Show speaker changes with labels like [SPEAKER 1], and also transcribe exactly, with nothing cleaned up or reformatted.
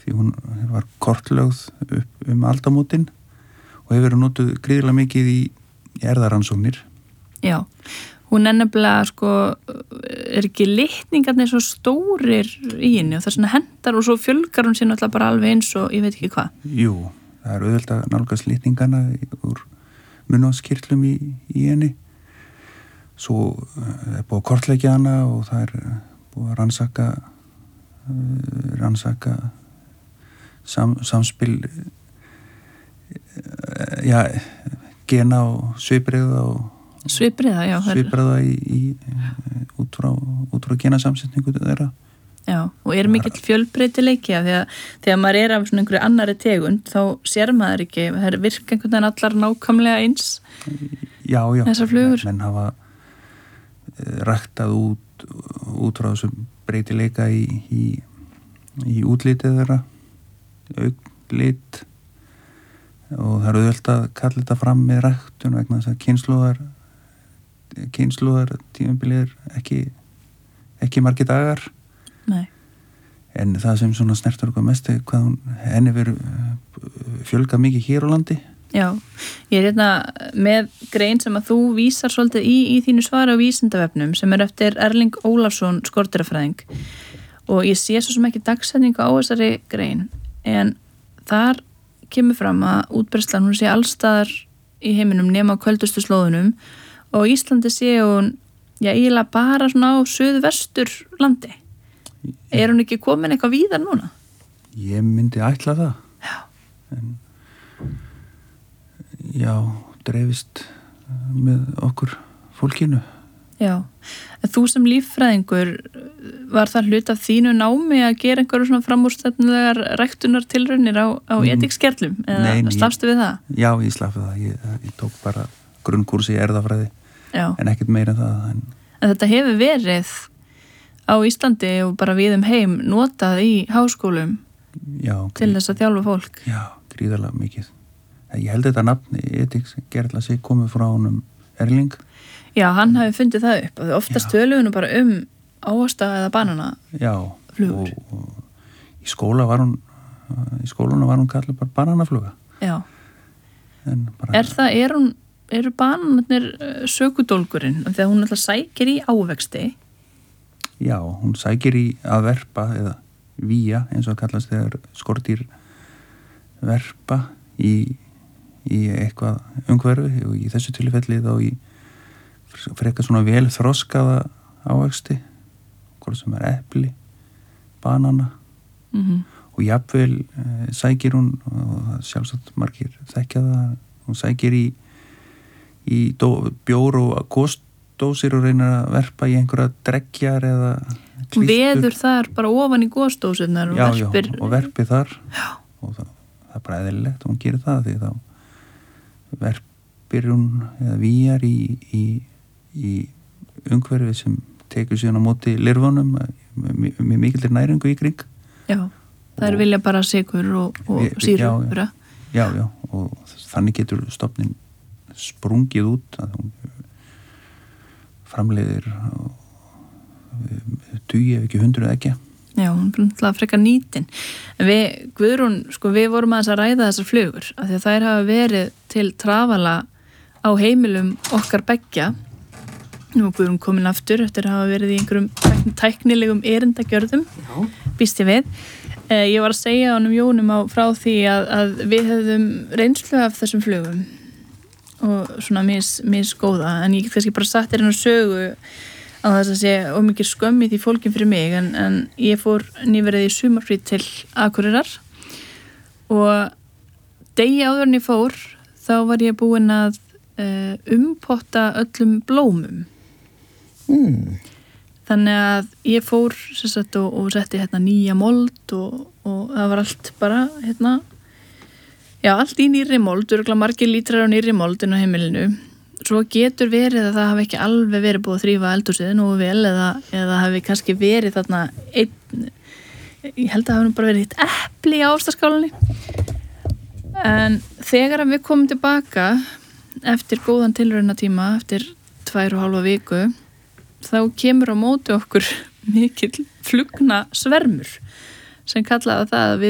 [SPEAKER 1] því hún var kortlögð upp um aldamótin og hefur verið notuð gríðarlega mikið í, í erfðarannsóknir.
[SPEAKER 2] Já, hún er nefnilega sko, er ekki litningarnir svo stórir í henni og það er svona hendar og svo fjölgar hún sér náttúrulega bara alveg eins og ég veit ekki hvað.
[SPEAKER 1] Jú, það er auðvitað að nálgast litningarna úr munnvatnskirtlum í, í henni. Svo er búið að kortleggja hana og það er búið að rannsaka rannsaka sam, samspil já, gena og svipriða og
[SPEAKER 2] svipriða, já
[SPEAKER 1] svipriða í, í út frá, út frá genasamsetningu þeirra.
[SPEAKER 2] Já, og er mikill fjölbreytileiki af því að þegar maður er af svona einhverju annari tegund þá sér maður ekki, það er virka einhvern veginn allar nákvæmlega eins.
[SPEAKER 1] Já, já,
[SPEAKER 2] þessar flugur.
[SPEAKER 1] Menn hafa ræktað út út frá þessum breytileika í, í, í útlitið þeirra, auglit og það er auðvelt að kalla þetta fram með ræktun vegna þess að kynslóðar kynslóðar tímabilið ekki ekki margir dagar.
[SPEAKER 2] Nei.
[SPEAKER 1] En það sem svona snertur okkur mest er hvað hún, henni verið fjölgað mikið hér á landi.
[SPEAKER 2] Já, ég er hérna með grein sem að þú vísar svolítið í, í þínu svari á Vísindavefnum sem er eftir Erling Ólafsson skordýrafræðing og ég sé svo sem ekki dagsetningu á þessari grein en þar kemur fram að útbreiðslan hún sé allstaðar í heiminum nema á köldustu slóðunum og Íslandi sé hún já, eiginlega bara svona á suðvestur landi. Er hún ekki komin eitthvað víðar núna?
[SPEAKER 1] Ég myndi ætla það.
[SPEAKER 2] Já.
[SPEAKER 1] En já, dreifist með okkur fólkinu.
[SPEAKER 2] Já, en þú sem líffræðingur var það hlut af þínu námi að gera einhverju svona framúrstefnulegar ræktunartilraunir á, á mm. etikskernlum eða
[SPEAKER 1] Nei,
[SPEAKER 2] slafstu við það?
[SPEAKER 1] Já, ég slaf við það. Ég, ég tók bara grunnkúrsi í erfðafræði
[SPEAKER 2] já.
[SPEAKER 1] En ekkert meira en það. En,
[SPEAKER 2] en þetta hefur verið á Íslandi og bara við um heim notað í háskólum
[SPEAKER 1] já,
[SPEAKER 2] til þess að þjálfa fólk.
[SPEAKER 1] Já, gríðarlega mikið. Ég held þetta nafni etikskernla sig komið frá honum Erling.
[SPEAKER 2] Já, hann hafi fundið það upp og oftast töluðu nú bara um áasta eða banana
[SPEAKER 1] já,
[SPEAKER 2] flugur.
[SPEAKER 1] Og, og í skóla var hún í skóluna var hún kallið bara bananafluga.
[SPEAKER 2] Já.
[SPEAKER 1] En bara,
[SPEAKER 2] er það, er hún, eru bananarnir sökudólgurinn þegar hún alltaf sækir í ávexti?
[SPEAKER 1] Já, hún sækir í að verpa eða víja eins og kallast þegar skordýr verpa í í eitthvað umhverfi og í þessu tilfelli þá í frekar svona vel þroskaða ávexti hvort sem er epli, banana
[SPEAKER 2] mm-hmm.
[SPEAKER 1] og jafnvel e, sækir hún og sjálfsagt margir þekkja það hún sækir í, í dó, bjór og gósdósir og reynir að verpa í einhverja dreggjar eða klístur.
[SPEAKER 2] Veður þar bara ofan í gósdósirnar og
[SPEAKER 1] já,
[SPEAKER 2] verpir
[SPEAKER 1] já, og verpir þar
[SPEAKER 2] já.
[SPEAKER 1] Og það, það er bara eðlilegt og hún gerir það því þá verpir hún eða víjar í, í, í umhverfi sem tekur síðan á móti lirfunum með, með mikillir næringu í kring.
[SPEAKER 2] Já, það er vilja bara sykur og, og sýru.
[SPEAKER 1] Já, já, já, og þannig getur stofnin sprungið út að hún framleiðir tugi ef ekki hundruð ekki.
[SPEAKER 2] Já, hún er náttúrulega frekar nýtin. Við, Guðrún, sko, við vorum aðeins að ræða þessar flugur, af því að þær hafa verið til trafala á heimilum okkar beggja. Nú er Guðrún komin aftur eftir að hafa verið í einhverjum tæknilegum erindagjörðum, býst ég við. Eh, ég var að segja honum Jónum á frá því að, að við hefðum reynslu af þessum flugum og svona mis, mis góða, en ég get kannski bara satt þér inn á sögu á þess að sé ómikið skömm í því fólkin fyrir mig en, en ég fór nýverið í sumarfrí til Akureyrar og degi áður en ég fór þá var ég búin að uh, umpotta öllum blómum
[SPEAKER 3] mm.
[SPEAKER 2] þannig að ég fór sagt, og, og setti hérna nýja mold og, og það var allt bara hérna já, allt í nýri mold, örgulega margir lítrar á nýri mold inn á heimilinu. Svo getur verið að það hafi ekki alveg verið búið að þrífa eldhúsið nú vel eða, eða hafi kannski verið þarna einn, ég held að það hafi bara verið eitt epli í ástaskálinni. En þegar við komum tilbaka eftir góðan tilraunatíma, eftir tvær og hálfa viku, þá kemur á móti okkur mikill flugna svermur sem kallaði það að við